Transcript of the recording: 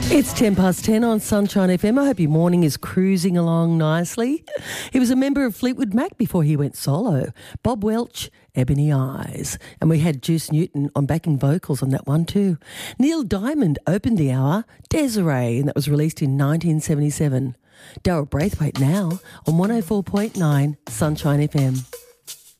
It's 10 past 10 on Sunshine FM. I hope your morning is cruising along nicely. He was a member of Fleetwood Mac before he went solo. Bob Welch, Ebony Eyes. And we had Juice Newton on backing vocals on that one too. Neil Diamond opened the hour, Desiree, and that was released in 1977. Daryl Braithwaite now on 104.9 Sunshine FM.